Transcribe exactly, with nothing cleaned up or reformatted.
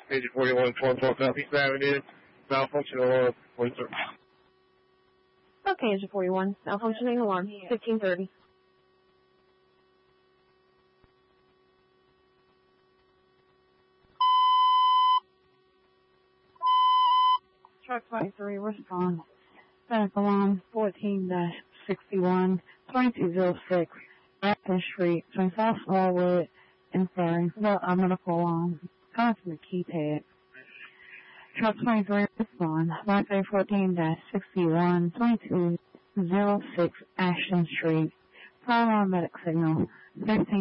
Agent forty-one, twelve twelve Southeast Avenue, malfunction alarm, one thirty. Okay, Agent forty-one, malfunctioning alarm, fifteen thirty. Truck twenty-three, respond. Static alarm fourteen dash sixty-one, twenty-two oh six, Acton Street, between South Smallwood and Ferry. Well, a medical alarm. Consummate keypad. Truck twenty-three, respond. Wednesday fourteen dash sixty-one, twenty-two oh six, Ashton Street. Fire alarm medic signal, fifteen